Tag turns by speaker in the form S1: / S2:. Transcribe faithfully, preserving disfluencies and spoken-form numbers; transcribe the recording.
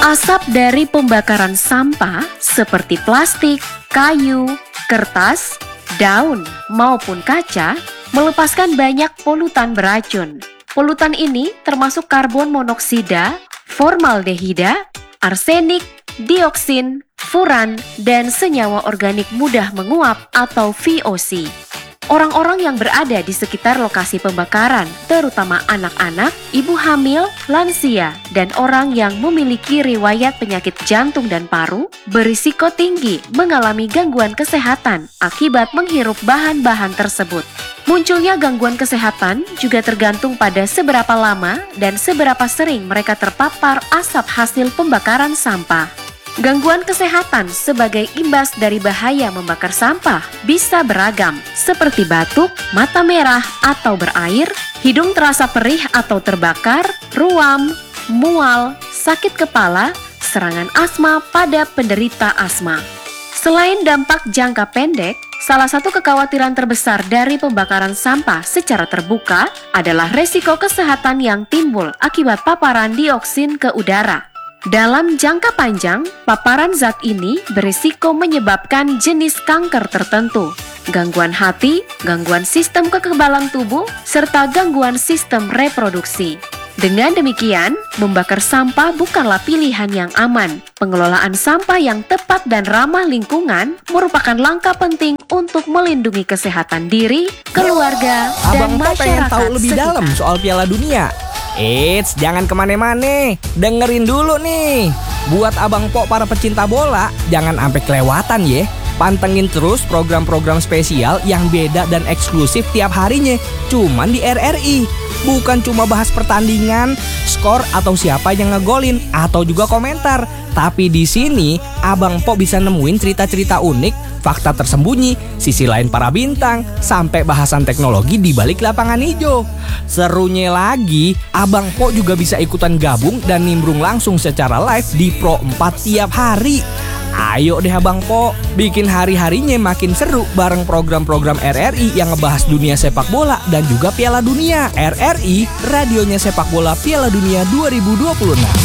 S1: Asap dari pembakaran sampah seperti plastik, kayu, kertas, daun, maupun kaca melepaskan banyak polutan beracun. Polutan ini termasuk karbon monoksida, formaldehida, arsenik, dioksin, furan, dan senyawa organik mudah menguap atau V O C. Orang-orang yang berada di sekitar lokasi pembakaran, terutama anak-anak, ibu hamil, lansia, dan orang yang memiliki riwayat penyakit jantung dan paru, berisiko tinggi mengalami gangguan kesehatan akibat menghirup bahan-bahan tersebut. Munculnya gangguan kesehatan juga tergantung pada seberapa lama dan seberapa sering mereka terpapar asap hasil pembakaran sampah. Gangguan kesehatan sebagai imbas dari bahaya membakar sampah bisa beragam, seperti batuk, mata merah atau berair, hidung terasa perih atau terbakar, ruam, mual, sakit kepala, serangan asma pada penderita asma. Selain dampak jangka pendek, salah satu kekhawatiran terbesar dari pembakaran sampah secara terbuka adalah resiko kesehatan yang timbul akibat paparan dioksin ke udara. Dalam jangka panjang, paparan zat ini berisiko menyebabkan jenis kanker tertentu, gangguan hati, gangguan sistem kekebalan tubuh, serta gangguan sistem reproduksi. Dengan demikian, membakar sampah bukanlah pilihan yang aman. Pengelolaan sampah yang tepat dan ramah lingkungan merupakan langkah penting untuk melindungi kesehatan diri, keluarga, dan
S2: Abang Po pengen
S1: masyarakat
S2: tahu lebih
S1: sekitar.
S2: dalam soal Piala Dunia. Eits, jangan kemana-mana, dengerin dulu nih. Buat Abang Po para pecinta bola, jangan sampai kelewatan ya. Pantengin terus program-program spesial yang beda dan eksklusif tiap harinya, cuman di R R I. Bukan cuma bahas pertandingan, skor atau siapa yang ngegolin, atau juga komentar. Tapi di sini Abang Po bisa nemuin cerita-cerita unik, fakta tersembunyi, sisi lain para bintang, sampai bahasan teknologi di balik lapangan hijau. Serunya lagi, Abang Po juga bisa ikutan gabung dan nimbrung langsung secara live di Pro empat tiap hari. Ayo deh Abang Po, bikin hari-harinya makin seru bareng program-program R R I yang ngebahas dunia sepak bola dan juga Piala Dunia. R R I, radionya sepak bola Piala Dunia dua ribu dua puluh enam.